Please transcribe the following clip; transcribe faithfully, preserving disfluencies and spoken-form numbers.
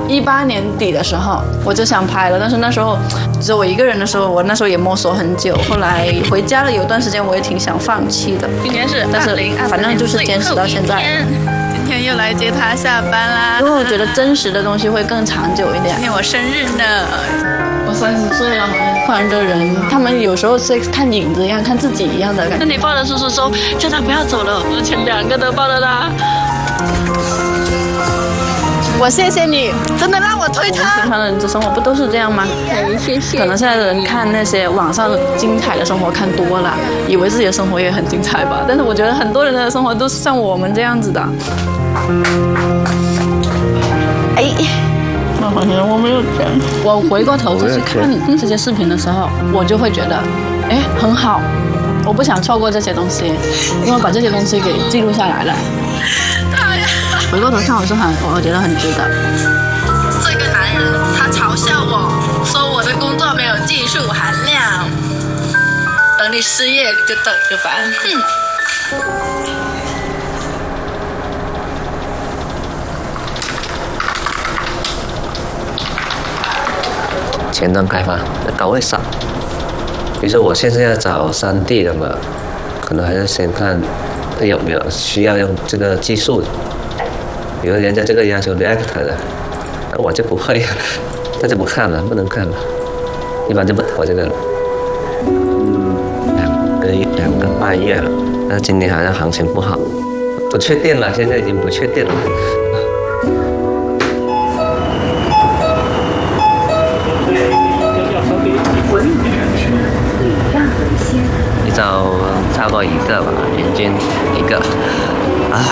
一八年底的时候我就想拍了，但是那时候只有我一个人的时候，我那时候也摸索很久，后来回家了有段时间我也挺想放弃的。 今年是但是反正就是坚持到现在。 今天又来接他下班啦， 因为我觉得真实的东西会更长久一点。 今天我生日呢， 我三十岁了，换个人，他们有时候是看影子一样，看自己一样的感觉。 那你抱着叔叔说，叫他不要走了，我前两个都抱着他。 我谢谢你， 真的让我推他。 平常的人的生活不都是这样吗？ 谢谢。 可能现在的人看那些网上精彩的生活看多了，以为自己的生活也很精彩吧。但是我觉得很多人的生活都是像我们这样子的。哎，我好像我没有讲。我回过头再去看这些视频的时候，我就会觉得，哎，很好。我不想错过这些东西，因为把这些东西给记录下来了。回过头看，我是很，我觉得很值得。 这个男人他嘲笑我说我的工作没有技术含量，等你失业就等着吧。哼。 前端开发的岗位少，比如说我现在要找三 D 的嘛，可能还是先看有没有需要用这个技术的。比如人家这个要求 React 的，那我就不会，那就不看了，不能看了，一般就不投这个了。两个两个半月了，那今年好像行情不好，不确定了，现在已经不确定了。一周差不多一个吧，平均一个。